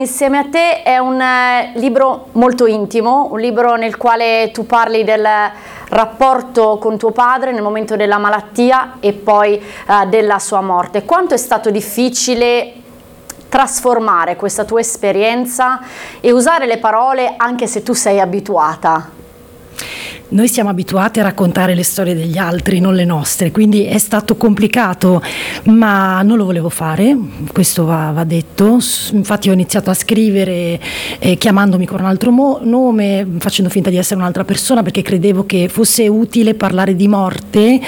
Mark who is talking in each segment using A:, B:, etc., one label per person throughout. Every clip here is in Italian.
A: Insieme a te è un libro molto intimo, un libro nel quale tu parli del rapporto con tuo padre nel momento della malattia e poi della sua morte. Quanto è stato difficile trasformare questa tua esperienza e usare le parole anche se tu sei abituata?
B: Noi siamo abituati a raccontare le storie degli altri, non le nostre, quindi è stato complicato, ma non lo volevo fare, questo va detto. Infatti ho iniziato a scrivere chiamandomi con un altro nome, facendo finta di essere un'altra persona, perché credevo che fosse utile parlare di morte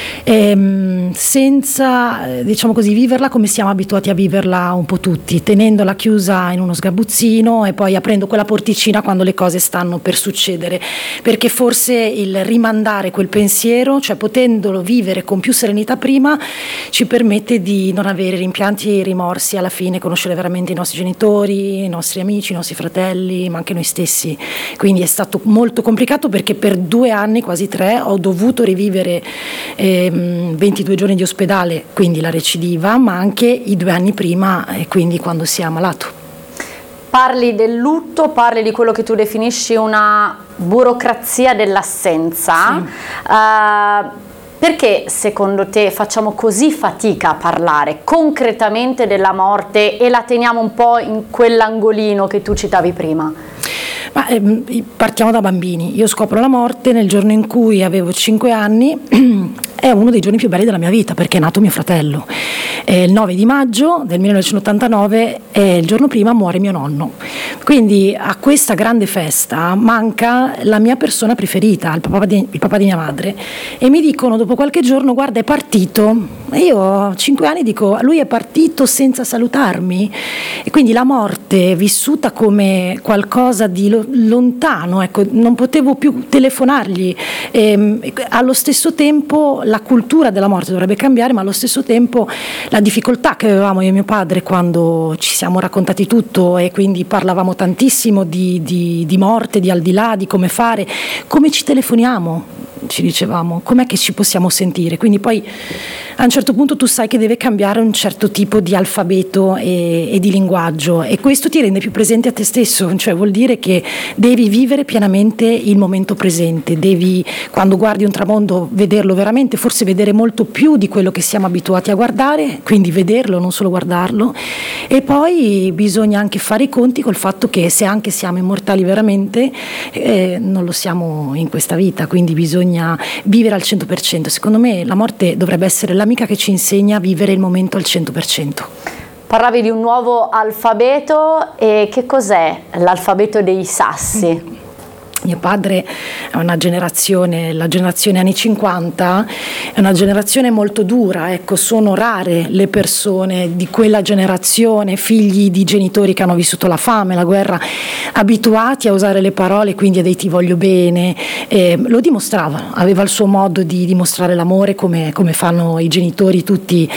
B: senza, diciamo così, viverla come siamo abituati a viverla un po' tutti, tenendola chiusa in uno sgabuzzino e poi aprendo quella porticina quando le cose stanno per succedere, perché forse il rimandare quel pensiero, cioè potendolo vivere con più serenità prima, ci permette di non avere rimpianti e rimorsi alla fine, conoscere veramente i nostri genitori, i nostri amici, i nostri fratelli, ma anche noi stessi. Quindi è stato molto complicato, perché per 2 anni, quasi 3, ho dovuto rivivere 22 giorni di ospedale, quindi la recidiva, ma anche i 2 anni prima, e quindi quando si è ammalato.
A: Parli del lutto, parli di quello che tu definisci una burocrazia dell'assenza. Sì. Perché secondo te facciamo così fatica a parlare concretamente della morte e la teniamo un po' in quell'angolino che tu citavi prima?
B: Ma, partiamo da bambini. Io scopro la morte nel giorno in cui avevo 5 anni, è uno dei giorni più belli della mia vita, perché è nato mio fratello. Il 9 di maggio del 1989, il giorno prima muore mio nonno. Quindi a questa grande festa manca la mia persona preferita, il papà di mia madre, e mi dicono dopo qualche giorno: guarda, è partito. E io a 5 anni dico: lui è partito senza salutarmi? E quindi la morte vissuta come qualcosa di lontano, ecco, non potevo più telefonargli. Allo stesso tempo la cultura della morte dovrebbe cambiare, ma allo stesso tempo la difficoltà che avevamo io e mio padre quando ci siamo raccontati tutto, e quindi parlavamo tantissimo di morte, di al di là, di come fare, come ci telefoniamo, ci dicevamo, com'è che ci possiamo sentire. Quindi poi a un certo punto tu sai che deve cambiare un certo tipo di alfabeto e di linguaggio, e questo ti rende più presente a te stesso, cioè vuol dire che devi vivere pienamente il momento presente, devi, quando guardi un tramonto, vederlo veramente, forse vedere molto più di quello che siamo abituati a guardare, quindi vederlo, non solo guardarlo. E poi bisogna anche fare i conti col fatto che se anche siamo immortali veramente, non lo siamo in questa vita, quindi bisogna vivere al 100%. Secondo me la morte dovrebbe essere l'amica che ci insegna a vivere il momento al 100%.
A: Parlavi di un nuovo alfabeto, e che cos'è l'alfabeto dei sassi?
B: Mio padre è una generazione, la generazione anni 50, è una generazione molto dura, ecco, sono rare le persone di quella generazione, figli di genitori che hanno vissuto la fame, la guerra, abituati a usare le parole, quindi a dei ti voglio bene, lo dimostrava, aveva il suo modo di dimostrare l'amore come fanno i genitori tutti,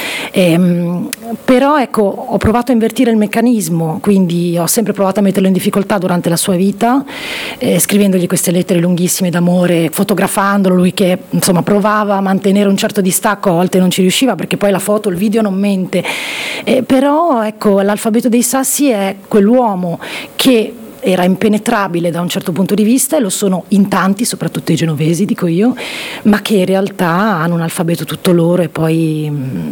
B: però ecco, ho provato a invertire il meccanismo, quindi ho sempre provato a metterlo in difficoltà durante la sua vita, scrivendogli queste lettere lunghissime d'amore, fotografandolo, lui che insomma provava a mantenere un certo distacco, a volte non ci riusciva, perché poi la foto, il video non mente, però ecco, l'alfabeto dei sassi è quell'uomo che era impenetrabile da un certo punto di vista, e lo sono in tanti, soprattutto i genovesi, dico io, ma che in realtà hanno un alfabeto tutto loro, e poi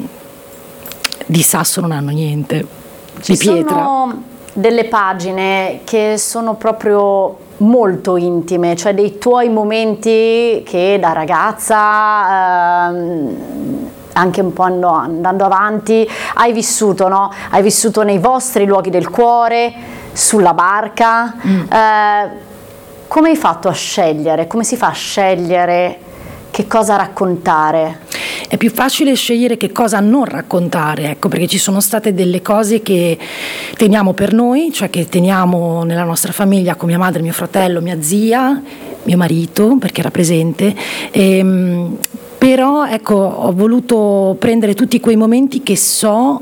B: di sasso non hanno niente, di pietra.
A: Sono delle pagine che sono proprio molto intime, cioè dei tuoi momenti che da ragazza, anche un po' andando avanti, hai vissuto, no? Hai vissuto nei vostri luoghi del cuore, sulla barca. Come hai fatto a scegliere? Come si fa a scegliere che cosa raccontare?
B: È più facile scegliere che cosa non raccontare, ecco, perché ci sono state delle cose che teniamo per noi, cioè che teniamo nella nostra famiglia, con mia madre, mio fratello, mia zia, mio marito, perché era presente, Però ecco, ho voluto prendere tutti quei momenti che so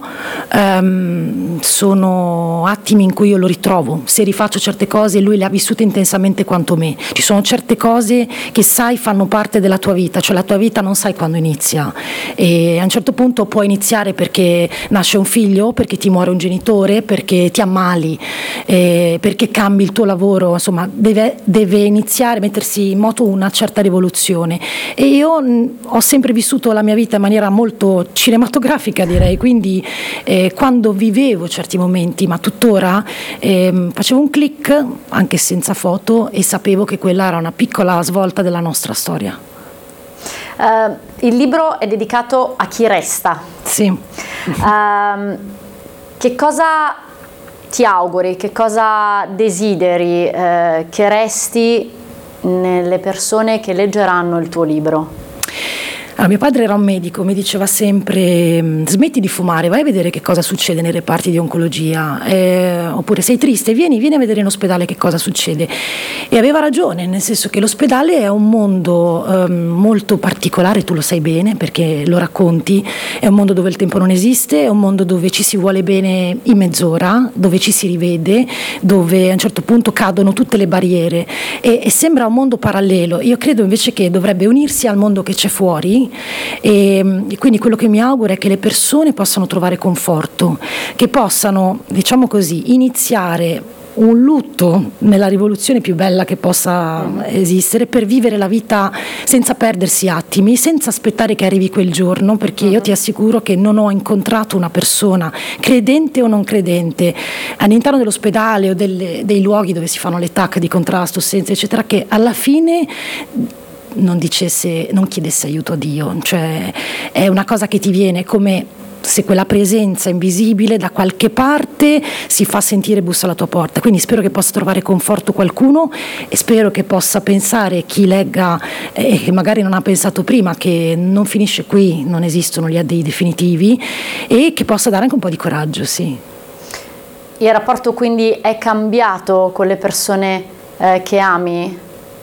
B: sono attimi in cui io lo ritrovo. Se rifaccio certe cose, lui le ha vissute intensamente quanto me. Ci sono certe cose che sai fanno parte della tua vita, cioè la tua vita non sai quando inizia, e a un certo punto può iniziare perché nasce un figlio, perché ti muore un genitore, perché ti ammali, perché cambi il tuo lavoro, insomma deve iniziare, mettersi in moto una certa rivoluzione. E io ho sempre vissuto la mia vita in maniera molto cinematografica, direi, quindi quando vivevo certi momenti, ma tuttora facevo un click anche senza foto e sapevo che quella era una piccola svolta della nostra storia.
A: Il libro è dedicato a chi resta.
B: Sì.
A: Che cosa ti auguri, che cosa desideri che resti nelle persone che leggeranno il tuo libro?
B: Allora, mio padre era un medico, mi diceva sempre: smetti di fumare, vai a vedere che cosa succede nei reparti di oncologia, oppure sei triste, vieni a vedere in ospedale che cosa succede. E aveva ragione, nel senso che l'ospedale è un mondo molto particolare, tu lo sai bene perché lo racconti, è un mondo dove il tempo non esiste, è un mondo dove ci si vuole bene in mezz'ora, dove ci si rivede, dove a un certo punto cadono tutte le barriere e sembra un mondo parallelo. Io credo invece che dovrebbe unirsi al mondo che c'è fuori. E quindi quello che mi auguro è che le persone possano trovare conforto, che possano, diciamo così, iniziare un lutto nella rivoluzione più bella che possa esistere, per vivere la vita senza perdersi attimi, senza aspettare che arrivi quel giorno, perché io ti assicuro che non ho incontrato una persona, credente o non credente, all'interno dell'ospedale o dei luoghi dove si fanno le TAC di contrasto, senza eccetera, che alla fine non chiedesse aiuto a Dio. Cioè è una cosa che ti viene come se quella presenza invisibile da qualche parte si fa sentire e bussa alla tua porta. Quindi spero che possa trovare conforto qualcuno e spero che possa pensare chi legga e che magari non ha pensato prima che non finisce qui, non esistono gli addei definitivi, e che possa dare anche un po' di coraggio, sì.
A: Il rapporto quindi è cambiato con le persone che ami?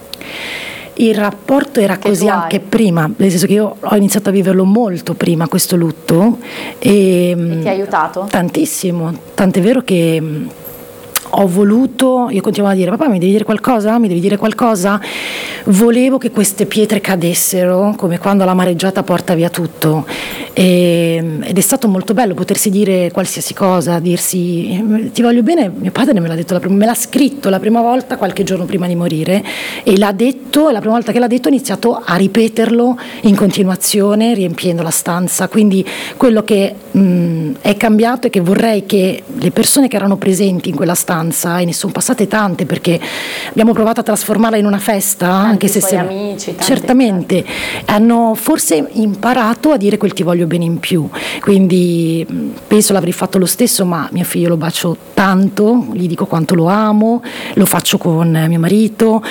B: Il rapporto era così anche prima, nel senso che io ho iniziato a viverlo molto prima questo lutto
A: e ti ha aiutato?
B: Tantissimo, tant'è vero che ho voluto, io continuavo a dire: papà, mi devi dire qualcosa? Mi devi dire qualcosa? Volevo che queste pietre cadessero, come quando la mareggiata porta via tutto, ed è stato molto bello potersi dire qualsiasi cosa, dirsi ti voglio bene. Mio padre me l'ha detto, me l'ha scritto la prima volta qualche giorno prima di morire, e l'ha detto, e la prima volta che l'ha detto ho iniziato a ripeterlo in continuazione riempiendo la stanza. Quindi quello che è cambiato è che vorrei che le persone che erano presenti in quella stanza, e ne sono passate tante perché abbiamo provato a trasformarla in una festa, anche se
A: amici,
B: certamente hanno forse imparato a dire quel ti voglio bene in più. Quindi penso l'avrei fatto lo stesso, ma mio figlio lo bacio tanto, gli dico quanto lo amo, lo faccio con mio marito,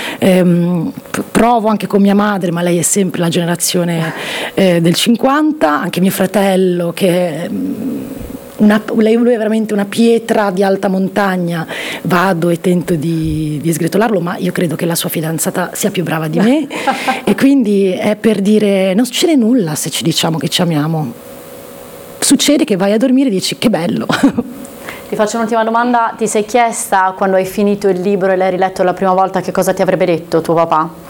B: provo anche con mia madre, ma lei è sempre la generazione del 50, anche mio fratello che lui è veramente una pietra di alta montagna, vado e tento di sgretolarlo, ma io credo che la sua fidanzata sia più brava di me e quindi è per dire: non succede nulla se ci diciamo che ci amiamo, succede che vai a dormire e dici che bello.
A: Ti faccio un'ultima domanda: ti sei chiesta quando hai finito il libro e l'hai riletto la prima volta che cosa ti avrebbe detto tuo papà?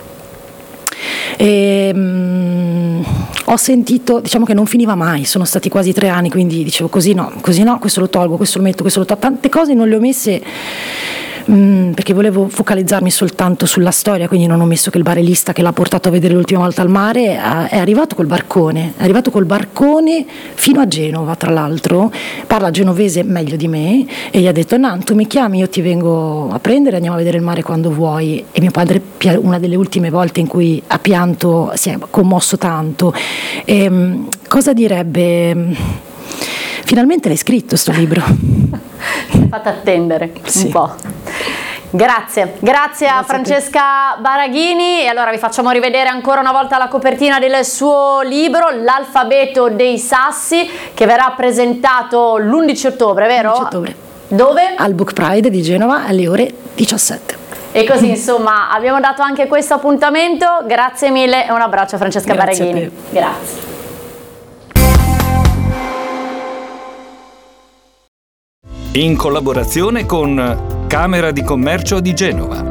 B: Ho sentito, diciamo che non finiva mai, sono stati quasi 3 anni, quindi dicevo così no, questo lo tolgo, questo lo metto, questo lo tolgo, tante cose non le ho messe perché volevo focalizzarmi soltanto sulla storia, quindi non ho messo che il barellista che l'ha portato a vedere l'ultima volta al mare è arrivato col barcone fino a Genova, tra l'altro parla genovese meglio di me, e gli ha detto: Nan, tu mi chiami, io ti vengo a prendere, andiamo a vedere il mare quando vuoi. E mio padre, una delle ultime volte in cui ha pianto, si è commosso tanto. Cosa direbbe? Finalmente l'hai scritto sto libro.
A: Ti hai fatto attendere un po'. Grazie a Francesca Baraghini. E allora vi facciamo rivedere ancora una volta la copertina del suo libro, L'alfabeto dei sassi, che verrà presentato l'11 ottobre, vero?
B: 11 ottobre.
A: Dove?
B: Al Book Pride di Genova alle ore 17.
A: E così insomma abbiamo dato anche questo appuntamento. Grazie mille e un abbraccio a Francesca Bareghini. Grazie.
C: In collaborazione con Camera di Commercio di Genova.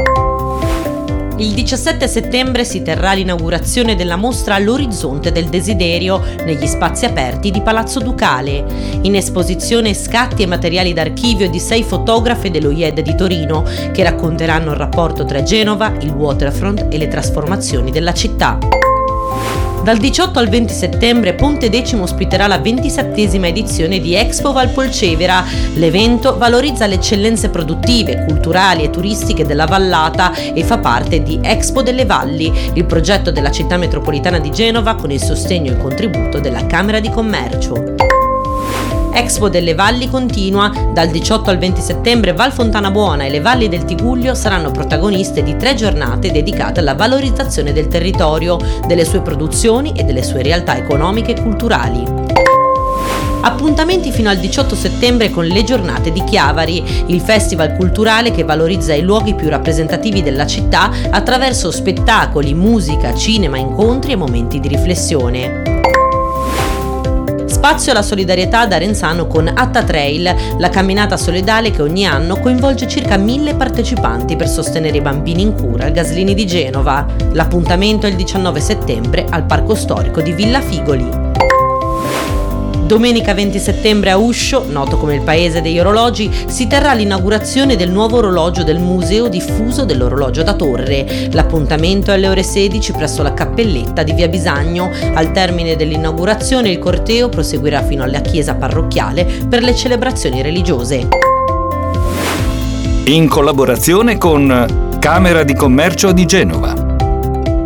D: Il 17 settembre si terrà l'inaugurazione della mostra All'orizzonte del desiderio negli spazi aperti di Palazzo Ducale. In esposizione scatti e materiali d'archivio di 6 fotografe dell'OIED di Torino che racconteranno il rapporto tra Genova, il waterfront e le trasformazioni della città. Dal 18 al 20 settembre Ponte Decimo ospiterà la 27esima edizione di Expo Valpolcevera. L'evento valorizza le eccellenze produttive, culturali e turistiche della vallata e fa parte di Expo delle Valli, il progetto della città metropolitana di Genova con il sostegno e il contributo della Camera di Commercio. Expo delle Valli continua. Dal 18 al 20 settembre Val Fontana Buona e le Valli del Tigullio saranno protagoniste di 3 giornate dedicate alla valorizzazione del territorio, delle sue produzioni e delle sue realtà economiche e culturali. Appuntamenti fino al 18 settembre con le giornate di Chiavari, il festival culturale che valorizza i luoghi più rappresentativi della città attraverso spettacoli, musica, cinema, incontri e momenti di riflessione. Spazio alla solidarietà ad Arenzano con Atta Trail, la camminata solidale che ogni anno coinvolge circa 1000 partecipanti per sostenere i bambini in cura al Gaslini di Genova. L'appuntamento è il 19 settembre al Parco Storico di Villa Figoli. Domenica 20 settembre a Uscio, noto come il paese degli orologi, si terrà l'inaugurazione del nuovo orologio del Museo Diffuso dell'Orologio da Torre. L'appuntamento è alle ore 16 presso la cappelletta di Via Bisagno. Al termine dell'inaugurazione il corteo proseguirà fino alla chiesa parrocchiale per le celebrazioni religiose.
C: In collaborazione con Camera di Commercio di Genova.